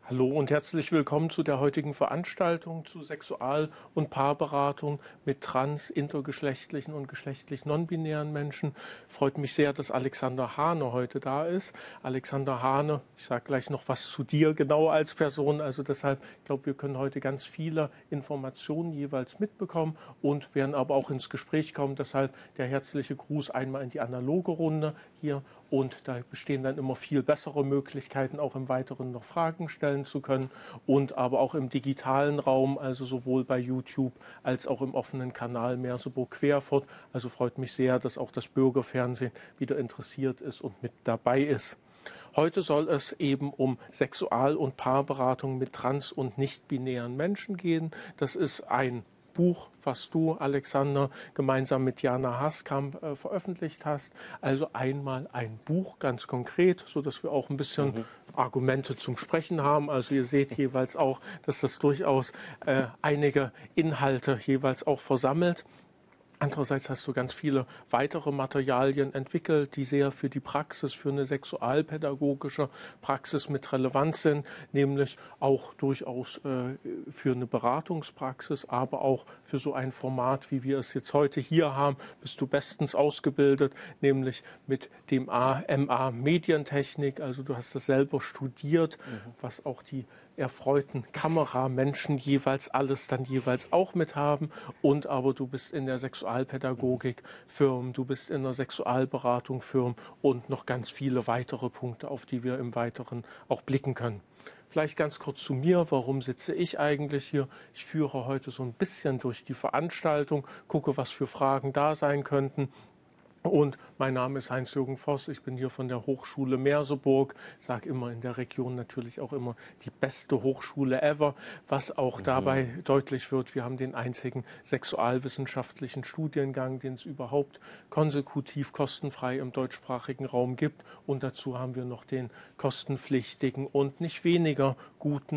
Hallo und herzlich willkommen zu der heutigen Veranstaltung zu Sexual- und Paarberatung mit trans-, intergeschlechtlichen und geschlechtlich non-binären Menschen. Freut mich sehr, dass Alexander Hane heute da ist. Alexander Hane, ich sage gleich noch was zu dir genau als Person, also deshalb, ich glaube, wir können heute ganz viele Informationen jeweils mitbekommen und werden aber auch ins Gespräch kommen. Deshalb der herzliche Gruß einmal in die analoge Runde hier. Und da bestehen dann immer viel bessere Möglichkeiten, auch im Weiteren noch Fragen stellen zu können. Und aber auch im digitalen Raum, also sowohl bei YouTube als auch im offenen Kanal Merseburg-Querfurt. Also freut mich sehr, dass auch das Bürgerfernsehen wieder interessiert ist und mit dabei ist. Heute soll es eben um Sexual- und Paarberatung mit trans- und nicht-binären Menschen gehen. Das ist ein Buch, was du, Alexander, gemeinsam mit Jana Haskamp veröffentlicht hast. Also einmal ein Buch, ganz konkret, sodass wir auch ein bisschen Argumente zum Sprechen haben. Also ihr seht jeweils auch, dass das durchaus einige Inhalte jeweils auch versammelt. Andererseits hast du ganz viele weitere Materialien entwickelt, die sehr für die Praxis, für eine sexualpädagogische Praxis mit Relevanz sind, nämlich auch durchaus für eine Beratungspraxis, aber auch für so ein Format, wie wir es jetzt heute hier haben, bist du bestens ausgebildet, nämlich mit dem MA Medientechnik. Also du hast das selber studiert, was auch die erfreuten Kameramenschen jeweils alles dann jeweils auch mit haben. Und aber du bist in der Sexualpädagogik firm, du bist in der Sexualberatung firm und noch ganz viele weitere Punkte, auf die wir im Weiteren auch blicken können. Vielleicht ganz kurz zu mir, warum sitze ich eigentlich hier? Ich führe heute so ein bisschen durch die Veranstaltung, gucke, was für Fragen da sein könnten. Und mein Name ist Heinz-Jürgen Voss, ich bin hier von der Hochschule Merseburg, sage immer in der Region natürlich auch immer die beste Hochschule ever, was auch dabei deutlich wird, wir haben den einzigen sexualwissenschaftlichen Studiengang, den es überhaupt konsekutiv kostenfrei im deutschsprachigen Raum gibt und dazu haben wir noch den kostenpflichtigen und nicht weniger guten